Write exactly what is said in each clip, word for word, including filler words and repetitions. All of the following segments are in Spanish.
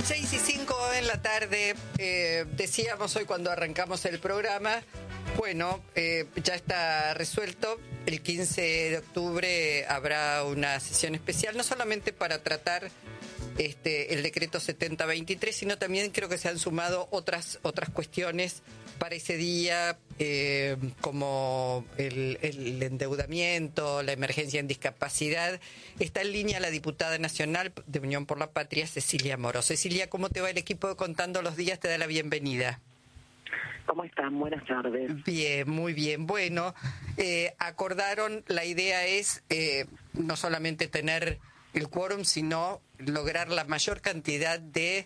seis y cinco en la tarde, eh, decíamos hoy cuando arrancamos el programa, bueno, eh, ya está resuelto. El quince de octubre habrá una sesión especial, no solamente para tratar este, el decreto setenta veintitrés, sino también creo que se han sumado otras, otras cuestiones para ese día, eh, como el, el endeudamiento, la emergencia en discapacidad. Está en línea la diputada nacional de Unión por la Patria, Cecilia Moro. Cecilia, ¿cómo te va el equipo de Contando los Días? Te da la bienvenida. ¿Cómo están? Buenas tardes. Bien, muy bien. Bueno, eh, acordaron, la idea es eh, no solamente tener el quórum, sino lograr la mayor cantidad de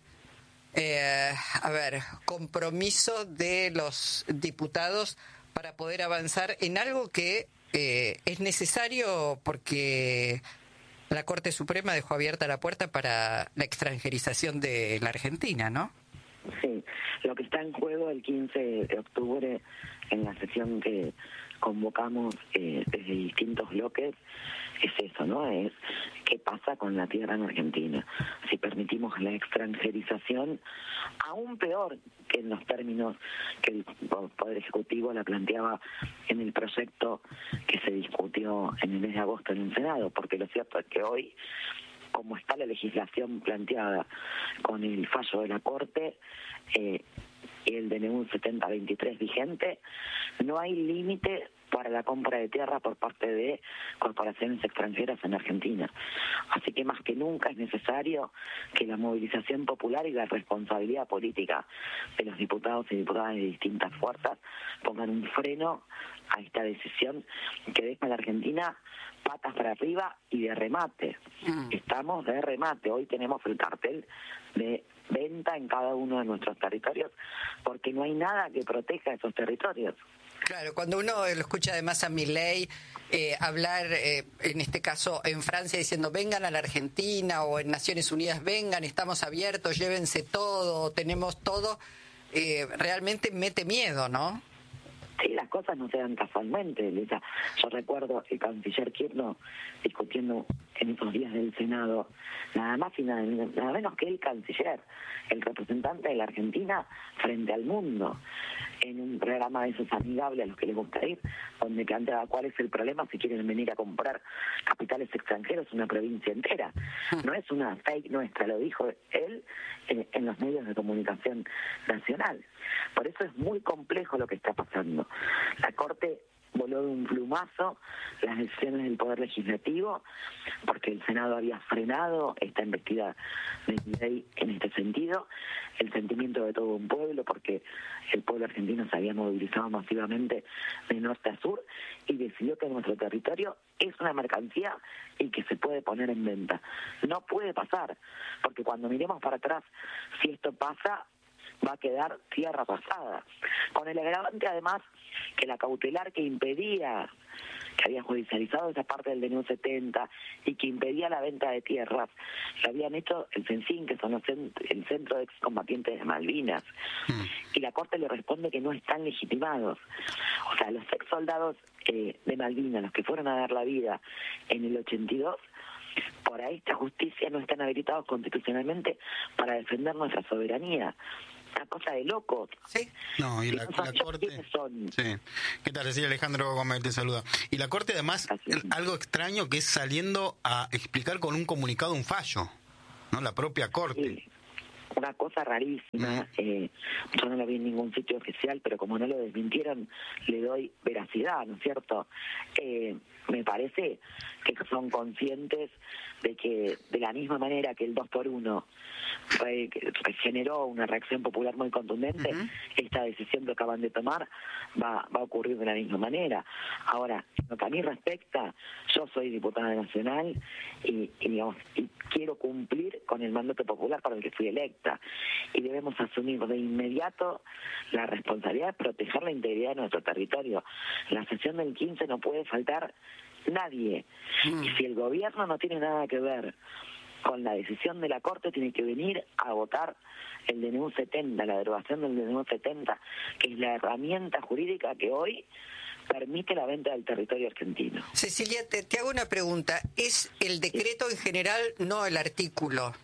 Eh, a ver, compromiso de los diputados para poder avanzar en algo que eh, es necesario porque la Corte Suprema dejó abierta la puerta para la extranjerización de la Argentina, ¿no? Sí, lo que está en juego el quince de octubre en la sesión que convocamos eh, desde distintos bloques es eso, ¿no? Es qué pasa con la tierra en Argentina. Si permitimos la extranjerización, aún peor que en los términos que el Poder Ejecutivo la planteaba en el proyecto que se discutió en el mes de agosto en el Senado, porque lo cierto es que hoy, como está la legislación planteada con el fallo de la Corte eh, y el D N U setenta veintitrés vigente, no hay límite para la compra de tierra por parte de corporaciones extranjeras en Argentina. Así que más que nunca es necesario que la movilización popular y la responsabilidad política de los diputados y diputadas de distintas fuerzas pongan un freno a esta decisión que deja a la Argentina patas para arriba y de remate. Mm. Estamos de remate. Hoy tenemos el cartel de venta en cada uno de nuestros territorios porque no hay nada que proteja esos territorios. Claro, cuando uno lo escucha además a Milei eh, hablar, eh, en este caso en Francia, diciendo vengan a la Argentina, o en Naciones Unidas vengan, estamos abiertos, llévense todo, tenemos todo, eh, realmente mete miedo, ¿no? Sí, las cosas no se dan casualmente, Lisa. Yo recuerdo el canciller Kirchner discutiendo en esos días del Senado, nada más y nada, nada menos que el canciller, el representante de la Argentina frente al mundo, en un programa de esos amigables a los que les gusta ir, donde planteaba cuál es el problema si quieren venir a comprar capitales extranjeros una provincia entera. No es una fake nuestra, lo dijo él en, en los medios de comunicación nacional. Por eso es muy complejo lo que está pasando. La Corte voló de un plumazo las decisiones del Poder Legislativo porque el Senado había frenado esta embestida de ley en este sentido, el sentimiento de todo un pueblo porque el pueblo argentino se había movilizado masivamente de norte a sur y decidió que nuestro territorio es una mercancía y que se puede poner en venta. No puede pasar, porque cuando miremos para atrás, si esto pasa, va a quedar tierra pasada, con el agravante además que la cautelar que impedía, que había judicializado esa parte del D N U setenta y que impedía la venta de tierras, lo habían hecho el CENSIN, que son los cent- el Centro de Excombatientes de Malvinas, mm. y la Corte le responde que no están legitimados. O sea, los ex soldados eh, de Malvinas, los que fueron a dar la vida en el ochenta y dos, por ahí esta justicia no están habilitados constitucionalmente para defender nuestra soberanía. Una cosa de locos. Sí. No, y la, la Corte... Son. Sí. ¿Qué tal? Cecilia, Alejandro Gómez te saluda. Y la Corte además, Gracias. algo extraño que es saliendo a explicar con un comunicado un fallo, ¿no? La propia Corte. Sí. Una cosa rarísima, uh-huh. eh, yo no lo vi en ningún sitio oficial, pero como no lo desmintieron, le doy veracidad, ¿no es cierto? Eh, me parece que son conscientes de que de la misma manera que el dos por uno re, re generó una reacción popular muy contundente, uh-huh. esta decisión que acaban de tomar va, va a ocurrir de la misma manera. Ahora, en lo que a mí respecta, yo soy diputada nacional y, y, digamos, y quiero cumplir con el mandato popular para el que fui electa. Y debemos asumir de inmediato la responsabilidad de proteger la integridad de nuestro territorio. La sesión del quince no puede faltar nadie. Mm. Y si el gobierno no tiene nada que ver con la decisión de la Corte, tiene que venir a votar el D N U setenta, la derogación del D N U setenta, que es la herramienta jurídica que hoy permite la venta del territorio argentino. Cecilia, te, te hago una pregunta. ¿Es el decreto en general, no el artículo?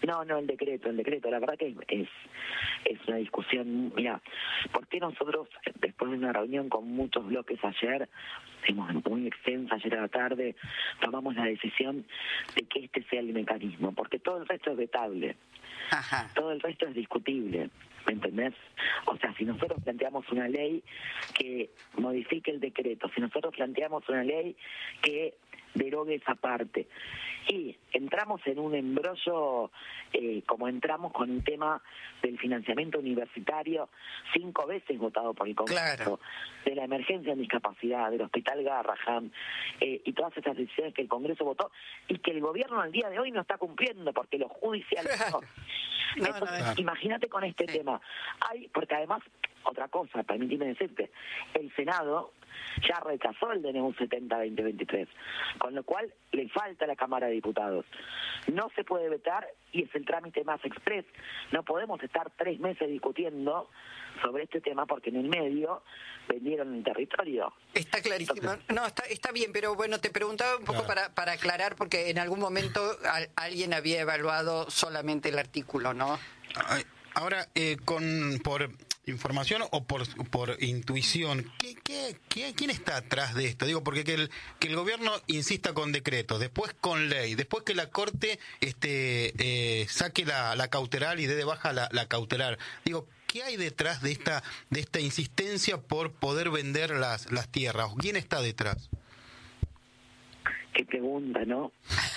No, no, el decreto, el decreto. La verdad que es es una discusión. Mira, ¿por qué nosotros, después de una reunión con muchos bloques ayer, muy extensa ayer a la tarde, tomamos la decisión de que este sea el mecanismo? Porque todo el resto es vetable. Ajá. Todo el resto es discutible. ¿Me entendés? O sea, si nosotros planteamos una ley que modifique el decreto, si nosotros planteamos una ley que derogue esa parte, y entramos en un embrollo eh, como entramos con el tema del financiamiento universitario, cinco veces votado por el Congreso, claro, de la emergencia en discapacidad, del Hospital Garrahan, eh, y todas esas decisiones que el Congreso votó y que el gobierno al día de hoy no está cumpliendo porque lo judicializó. No, Entonces, no, no. Imagínate con este sí. tema. Hay, porque además, otra cosa, permíteme decirte, el Senado ya rechazó el D N U setenta veinte veintitrés, con lo cual le falta a la Cámara de Diputados. No se puede vetar y es el trámite más exprés. No podemos estar tres meses discutiendo sobre este tema porque en el medio vendieron el territorio. Está clarísimo. Entonces, no, está está bien, pero bueno, te preguntaba un poco claro. para para aclarar, porque en algún momento a, alguien había evaluado solamente el artículo, ¿no? Ahora, eh, con por información o por por intuición, ¿qué, qué, qué, ¿quién está atrás de esto? Digo, porque que el, que el gobierno insista con decretos, después con ley, después que la Corte este eh, saque la, la cautelar y dé de baja la, la cautelar. Digo, ¿qué hay detrás de esta de esta insistencia por poder vender las, las tierras? ¿Quién está detrás? Qué pregunta, ¿no?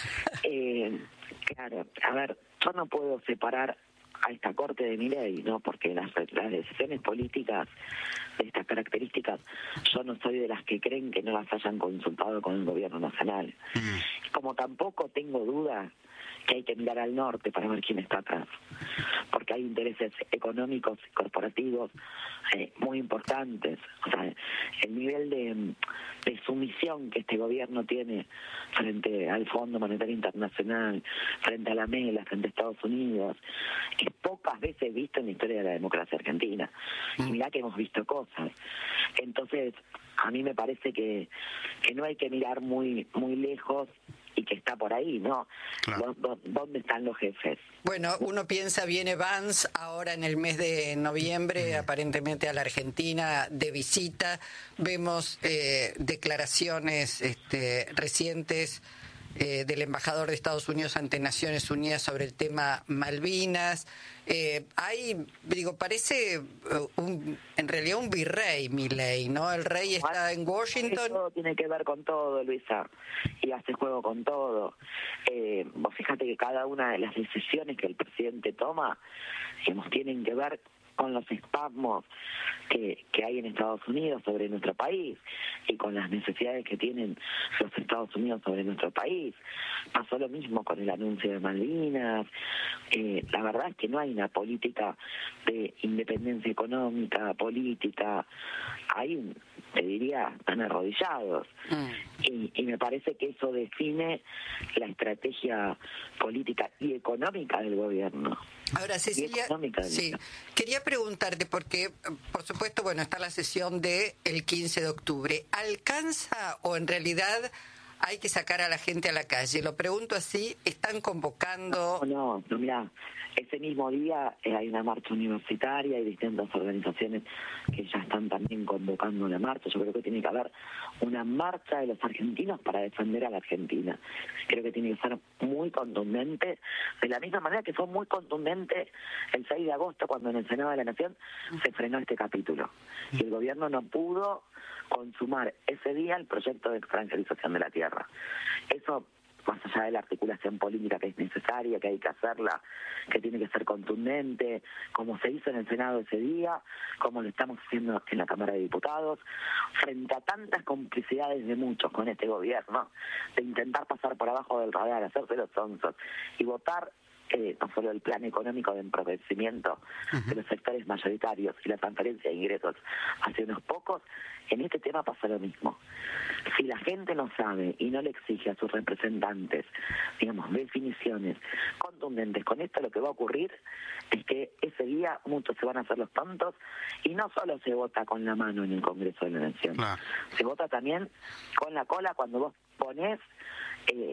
eh, claro, a ver, yo no puedo separar a esta Corte de Milei, ¿no? Porque las, las decisiones políticas de estas características, yo no soy de las que creen que no las hayan consultado con el gobierno nacional. Mm. Como tampoco tengo duda que hay que mirar al norte para ver quién está atrás, porque hay intereses económicos y corporativos eh, muy importantes. O sea, el nivel de, de sumisión que este gobierno tiene frente al Fondo Monetario Internacional, frente a la MELA, frente a Estados Unidos, es pocas veces visto en la historia de la democracia argentina. Y mirá que hemos visto cosas. Entonces, a mí me parece que, que no hay que mirar muy, muy lejos y que está por ahí, ¿no? Claro. ¿Dónde están los jefes? Bueno, uno piensa, viene Vance ahora en el mes de noviembre, mm. aparentemente a la Argentina de visita. Vemos eh, declaraciones este, recientes eh, del embajador de Estados Unidos ante Naciones Unidas sobre el tema Malvinas. Eh, hay, digo, parece un, en realidad un virrey, Milei, ¿no? El rey está en Washington. Todo tiene que ver con todo, Luisa, y hace juego con todo. Eh, vos fíjate que cada una de las decisiones que el presidente toma, digamos, tienen que ver con los espasmos que, que hay en Estados Unidos sobre nuestro país y con las necesidades que tienen los Estados Unidos sobre nuestro país. Pasó lo mismo con el anuncio de Malvinas. Eh, la verdad es que no hay una política de independencia económica, política. Hay, te diría, están arrodillados. Mm. Y, y me parece que eso define la estrategia política y económica del gobierno. Ahora, Cecilia, sí, quería preguntarte, porque, por supuesto, bueno, está la sesión del quince de octubre. ¿Alcanza o en realidad hay que sacar a la gente a la calle? Lo pregunto así, ¿están convocando? No, no, no mira, ese mismo día eh, hay una marcha universitaria y distintas organizaciones que ya están también convocando una marcha. Yo creo que tiene que haber una marcha de los argentinos para defender a la Argentina. Creo que tiene que ser muy contundente, de la misma manera que fue muy contundente el seis de agosto cuando en el Senado de la Nación se frenó este capítulo. Y el gobierno no pudo consumar ese día el proyecto de extranjerización de la tierra. Eso, más allá de la articulación política que es necesaria, que hay que hacerla, que tiene que ser contundente, como se hizo en el Senado ese día, como lo estamos haciendo en la Cámara de Diputados, frente a tantas complicidades de muchos con este gobierno, de intentar pasar por abajo del radar, hacerse los sonsos y votar eh, no solo el plan económico de empobrecimiento uh-huh. de los sectores mayoritarios y la transferencia de ingresos hacia unos pocos. En este tema pasa lo mismo. Si la gente no sabe y no le exige a sus representantes, digamos, definiciones contundentes con esto, lo que va a ocurrir es que ese día muchos se van a hacer los tontos y no solo se vota con la mano en el Congreso de la Nación, claro. se vota también con la cola cuando vos ponés eh,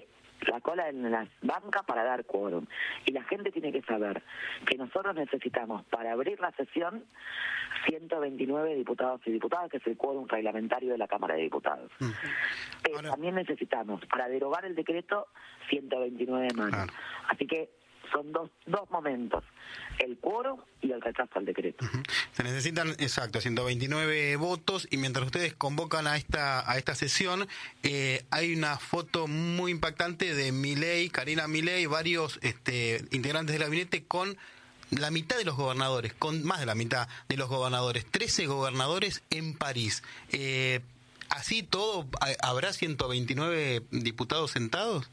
la cola en las bancas para dar quórum. Y la gente tiene que saber que nosotros necesitamos, para abrir la sesión, ciento veintinueve diputados y diputadas, que es el quórum reglamentario de la Cámara de Diputados. Mm. Pero Ahora... también necesitamos, para derogar el decreto, ciento veintinueve manos. Claro. Así que son dos dos momentos, el quórum y el rechazo al decreto. Uh-huh. Se necesitan, exacto, ciento veintinueve votos, y mientras ustedes convocan a esta a esta sesión, eh, hay una foto muy impactante de Milei, Karina Milei, varios este, integrantes del gabinete con la mitad de los gobernadores, con más de la mitad de los gobernadores, trece gobernadores en París. Eh, ¿Así todo habrá ciento veintinueve diputados sentados?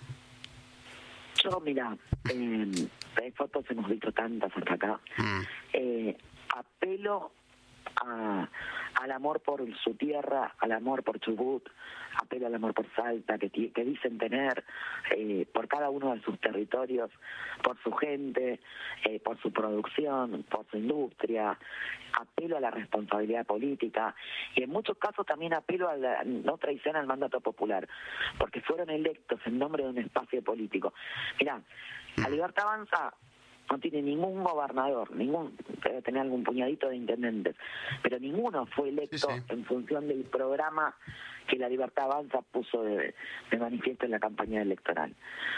Yo, mira, eh, de fotos hemos visto tantas hasta acá. Mm. Eh, apelo a, al amor por su tierra, al amor por Chubut, apelo al amor por Salta, que, que dicen tener, eh, por cada uno de sus territorios, por su gente, eh, por su producción, por su industria. Apelo a la responsabilidad política y en muchos casos también apelo a la no traición al mandato popular, porque fueron electos en nombre de un espacio político. Mirá, la Libertad Avanza no tiene ningún gobernador, ningún, debe tener algún puñadito de intendentes, pero ninguno fue electo sí, sí. en función del programa que la Libertad Avanza puso de, de manifiesto en la campaña electoral.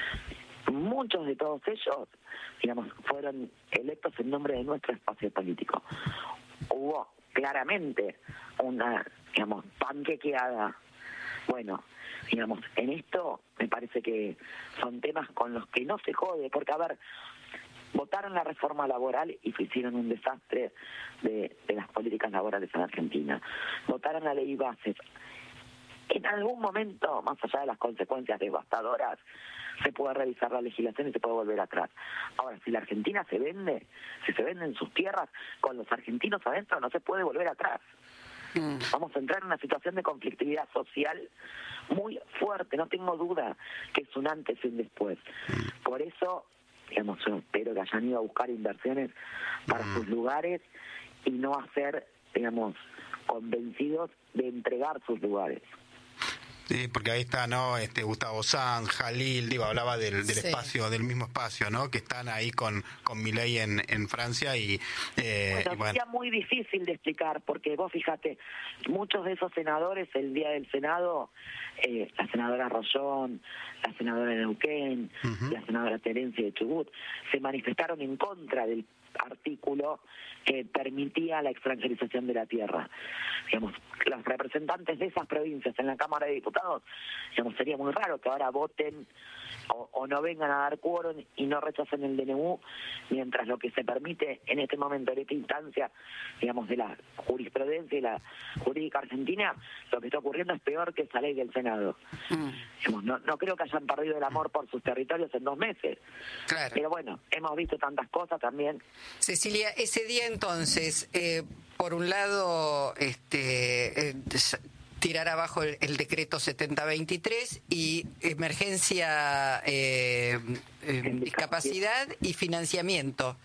Muchos de todos ellos, digamos, fueron electos en nombre de nuestro espacio político. Hubo claramente una, digamos, panquequeada. Bueno, digamos, en esto me parece que son temas con los que no se jode, porque, a ver, votaron la reforma laboral y hicieron un desastre de, de las políticas laborales en Argentina. Votaron la ley bases. En algún momento, más allá de las consecuencias devastadoras, se puede revisar la legislación y se puede volver atrás. Ahora, si la Argentina se vende, si se venden sus tierras con los argentinos adentro, no se puede volver atrás. Mm. Vamos a entrar en una situación de conflictividad social muy fuerte, no tengo duda que es un antes y un después. Por eso, digamos, yo espero que hayan ido a buscar inversiones para mm. sus lugares y no a ser, digamos, convencidos de entregar sus lugares. Sí, porque ahí está, ¿no? Este Gustavo Sanz, Jalil, digo, hablaba del, del sí. espacio, del mismo espacio, ¿no? Que están ahí con, con Milei en, en Francia y... Eh, bueno, y bueno, sería muy difícil de explicar, porque vos fíjate, muchos de esos senadores, el día del Senado, eh, la senadora Rollón, la senadora de Neuquén, uh-huh. la senadora Terencia de Chubut, se manifestaron en contra del artículo que permitía la extranjerización de la tierra. Digamos, los representantes de esas provincias en la Cámara de Diputados, digamos, sería muy raro que ahora voten o, o no vengan a dar quórum y no rechacen el D N U, mientras lo que se permite en este momento, en esta instancia, digamos, de la jurisprudencia y la jurídica argentina, lo que está ocurriendo es peor que esa ley del Senado. Mm. Digamos, no, no creo que hayan perdido el amor por sus territorios en dos meses. Claro. Pero bueno, hemos visto tantas cosas también. Cecilia, ese día entonces, eh, por un lado, este... Eh, tirar abajo el, el decreto setenta veintitrés y emergencia, eh, eh, discapacidad y financiamiento.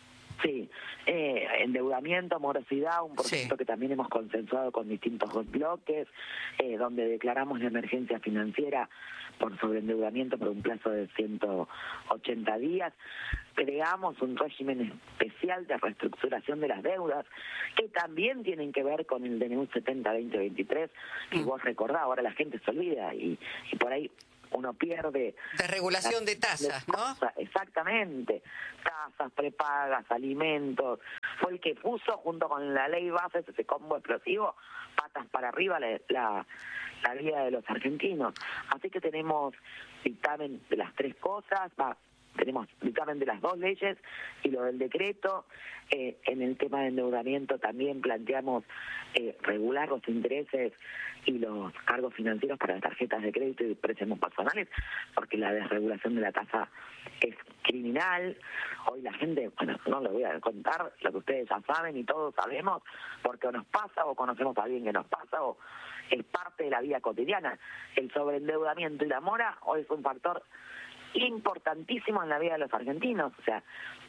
Sí, eh, endeudamiento, morosidad, un proyecto sí. que también hemos consensuado con distintos bloques, eh, donde declaramos la emergencia financiera por sobreendeudamiento por un plazo de ciento ochenta días. Creamos un régimen especial de reestructuración de las deudas, que también tienen que ver con el D N U setenta veinte veintitrés, que mm. vos recordás, ahora la gente se olvida y, y por ahí uno pierde... De regulación de tasas, ¿no? Exactamente. Tasas, prepagas, alimentos. Fue el que puso, junto con la ley base, ese combo explosivo, patas para arriba la, la, la vida de los argentinos. Así que tenemos dictamen de las tres cosas, va, tenemos dictamen de las dos leyes y lo del decreto. Eh, en el tema de endeudamiento también planteamos eh, regular los intereses y los cargos financieros para las tarjetas de crédito y préstamos personales, porque la desregulación de la tasa es criminal. Hoy la gente, bueno, no les voy a contar lo que ustedes ya saben y todos sabemos, porque o nos pasa o conocemos a alguien que nos pasa o es parte de la vida cotidiana. El sobreendeudamiento y la mora hoy es un factor importantísimo en la vida de los argentinos. O sea,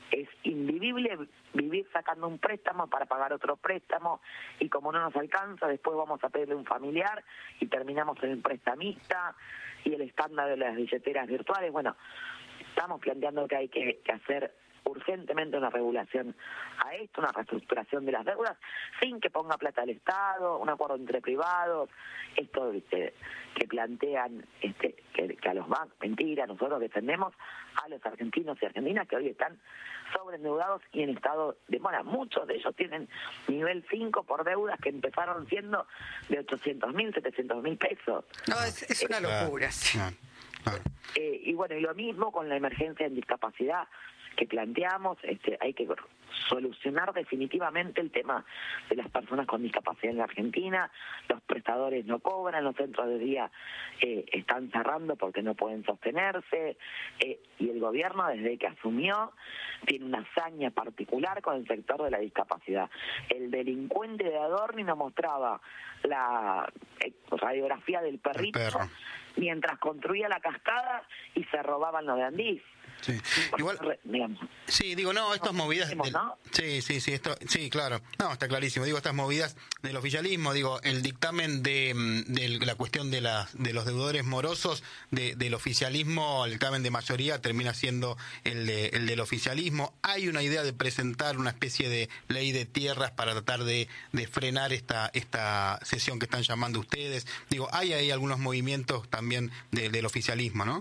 es invivible vivir sacando un préstamo para pagar otro préstamo, y como no nos alcanza, después vamos a pedirle un familiar y terminamos en el prestamista y el estándar de las billeteras virtuales. Bueno, estamos planteando que hay que, que hacer urgentemente una regulación a esto, una reestructuración de las deudas, sin que ponga plata al Estado, un acuerdo entre privados, esto ¿viste? que plantean este, que, que a los bancos, mentira, nosotros defendemos a los argentinos y argentinas que hoy están sobreendeudados y en estado de mora. Muchos de ellos tienen nivel cinco por deudas que empezaron siendo de ochocientos mil, setecientos mil pesos. No, es, es una locura. Sí. Eh, y bueno, y lo mismo con la emergencia en discapacidad que planteamos, este, hay que solucionar definitivamente el tema de las personas con discapacidad en la Argentina. Los prestadores no cobran, los centros de día eh, están cerrando porque no pueden sostenerse, eh, y el gobierno, desde que asumió, tiene una hazaña particular con el sector de la discapacidad. El delincuente de Adorni nos mostraba la eh, radiografía del perrito perro. mientras construía la cascada y se robaban lo de Andís. Sí. Igual, sí, digo, no, estas movidas del, ¿no? sí, sí, sí, esto, sí, claro, no, está clarísimo, digo, estas movidas del oficialismo, digo, el dictamen de, de la cuestión de la, de los deudores morosos de, del oficialismo, el dictamen de mayoría termina siendo el, de, el del oficialismo. Hay una idea de presentar una especie de ley de tierras para tratar de, de frenar esta, esta sesión que están llamando ustedes. Digo, hay ahí algunos movimientos también de, del oficialismo, ¿no?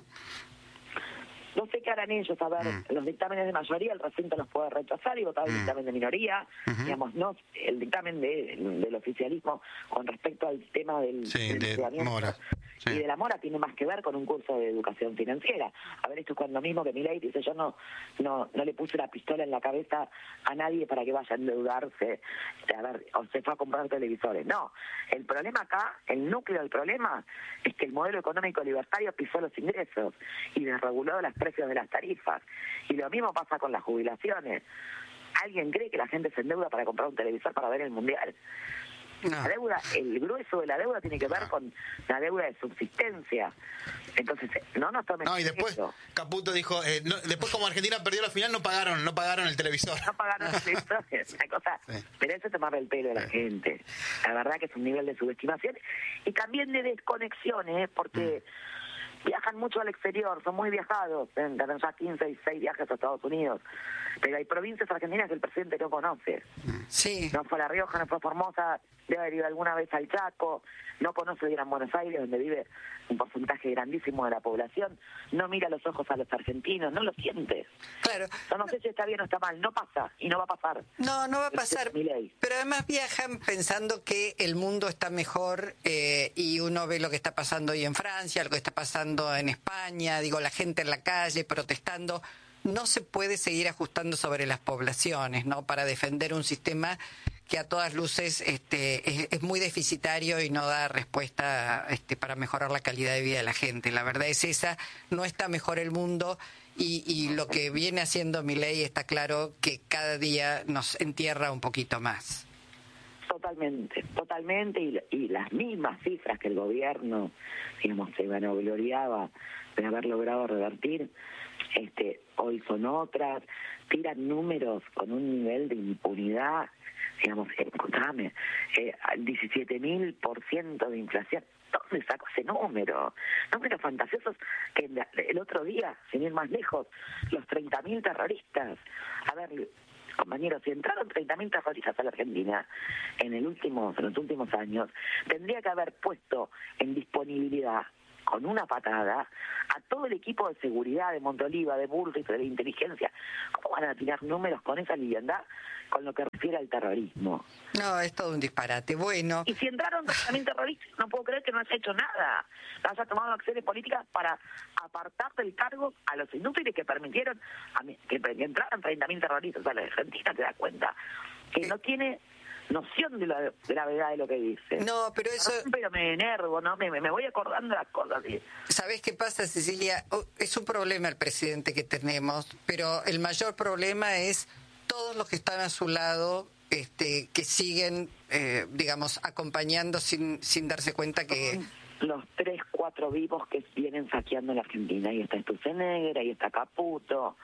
No sé qué harán ellos, a ver, mm. los dictámenes de mayoría el recinto los puede rechazar y votar el mm. dictamen de minoría, uh-huh. digamos, no el dictamen de, del oficialismo con respecto al tema del, sí, del de Mora. Sí. Y de la Mora tiene más que ver con un curso de educación financiera. A ver, esto es cuando mismo que Milei dice, yo no no no le puse la pistola en la cabeza a nadie para que vaya a endeudarse, a ver, o se fue a comprar televisores. No, el problema acá, el núcleo del problema, es que el modelo económico libertario pisó los ingresos y desreguló los precios de las tarifas. Y lo mismo pasa con las jubilaciones. ¿Alguien cree que la gente se endeuda para comprar un televisor para ver el Mundial? No. La deuda, el grueso de la deuda tiene que ver no. con la deuda de subsistencia. Entonces, no nos tomen. No, y después eso. Caputo dijo, eh, no, después como Argentina perdió la final, no pagaron, no pagaron el televisor. No pagaron el televisor, es una cosa. Sí. Pero eso es tomarle el pelo a la sí. gente. La verdad que es un nivel de subestimación y también de desconexión, ¿eh? Porque mm. viajan mucho al exterior, son muy viajados, tienen ya quince y seis viajes a Estados Unidos. Pero hay provincias argentinas que el presidente no conoce. Sí. No fue a La Rioja, no fue a Formosa, debe haber ido alguna vez al Chaco, no conoce el Gran Buenos Aires, donde vive un porcentaje grandísimo de la población, no mira los ojos a los argentinos, no lo siente. Claro. Yo no sé si está bien o está mal, no pasa y no va a pasar. No, no va a pasar. Pero además viajan pensando que el mundo está mejor eh, y uno ve lo que está pasando hoy en Francia, lo que está pasando en España, digo, la gente en la calle protestando. No se puede seguir ajustando sobre las poblaciones, ¿no? Para defender un sistema que a todas luces este, es, es muy deficitario y no da respuesta este, para mejorar la calidad de vida de la gente. La verdad es esa, no está mejor el mundo y, y lo que viene haciendo Milei está claro que cada día nos entierra un poquito más. Totalmente, totalmente, y, y las mismas cifras que el gobierno, digamos, se vanagloriaba de haber logrado revertir, este, hoy son otras, tiran números con un nivel de impunidad, digamos, escúchame, eh, diecisiete mil por ciento de inflación. ¿Dónde saco ese número? Números fantasiosos que el otro día, sin ir más lejos, los treinta mil terroristas. A ver, compañeros, si entraron treinta mil terroristas a la Argentina en, el último, en los últimos años, tendría que haber puesto en disponibilidad con una patada a todo el equipo de seguridad de Montoliva, de Bullrich, de la inteligencia. ¿Cómo van a tirar números con esa liviandad con lo que refiere al terrorismo? No, es todo un disparate. Bueno. Y si entraron también terroristas, no puedo creer que no haya hecho nada. No haya tomado acciones políticas para apartar del cargo a los inútiles que permitieron a mí, que entraran treinta mil terroristas a la Argentina. Te das cuenta que no tiene noción de la gravedad de lo que dice. No, pero eso... Pero me enervo, ¿no? Me, me voy acordando las cosas. ¿Sí? ¿Sabés qué pasa, Cecilia? Oh, es un problema el presidente que tenemos, pero el mayor problema es todos los que están a su lado, este, que siguen, eh, digamos, acompañando sin sin darse cuenta que... Los tres, cuatro vivos que vienen saqueando la Argentina. Ahí está Sturzenegger, ahí está Caputo,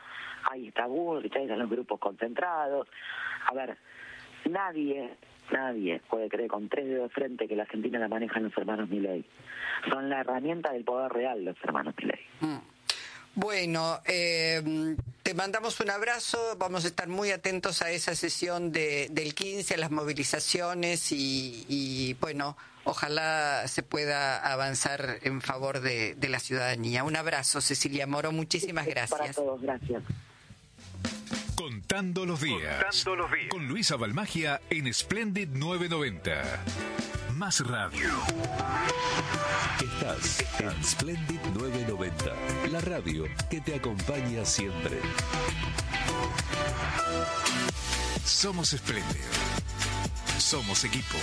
hay tabú, ¿viste? Están los grupos concentrados. A ver, nadie, nadie puede creer con tres dedos de frente que la Argentina la manejan los hermanos Milei. Son la herramienta del poder real los hermanos Milei. Mm. Bueno, eh, te mandamos un abrazo, vamos a estar muy atentos a esa sesión de, del quince, a las movilizaciones y, y bueno, ojalá se pueda avanzar en favor de, de la ciudadanía. Un abrazo, Cecilia Moro, muchísimas gracias. Para todos, gracias. Contando los días. Contando los días. Con Luisa Balmagia en Splendid novecientos noventa. Más radio. Estás en Splendid novecientos noventa, la radio que te acompaña siempre. Somos Splendid. Somos equipo.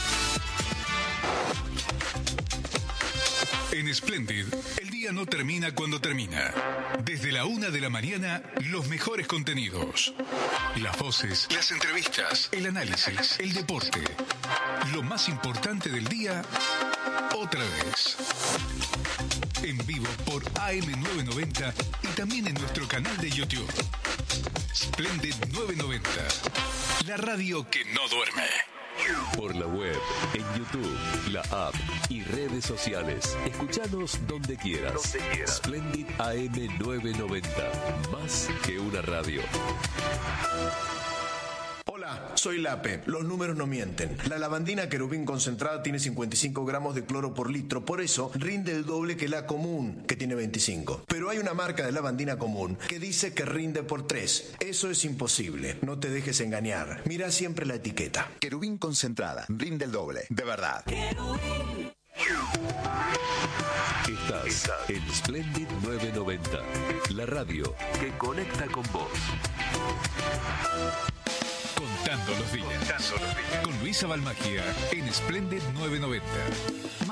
En Splendid, el día no termina cuando termina. Desde la una de la mañana, los mejores contenidos. Las voces, las entrevistas, el análisis, el deporte. Lo más importante del día, otra vez. En vivo por A M novecientos noventa y también en nuestro canal de YouTube. Splendid novecientos noventa, la radio que no duerme. Por la web, en YouTube, la app y redes sociales. Escuchanos donde quieras. Donde quieras. Splendid A M novecientos noventa, más que una radio. Hola, soy Lape. Los números no mienten. La lavandina querubín concentrada tiene cincuenta y cinco gramos de cloro por litro, por eso rinde el doble que la común, que tiene veinticinco. Pero hay una marca de lavandina común que dice que rinde por tres. Eso es imposible. No te dejes engañar. Mira siempre la etiqueta. Querubín concentrada. Rinde el doble. De verdad. Estás, Estás en Splendid novecientos noventa, la radio que conecta con vos. Contando los días. Contando los días. Con Luisa Balmagia en Splendid novecientos noventa.